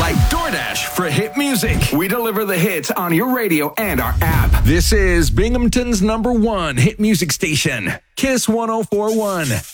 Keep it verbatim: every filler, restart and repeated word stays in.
like DoorDash for hit music. We deliver the hits on your radio and our app. This is Binghamton's number one hit music station, Kiss one oh four point one.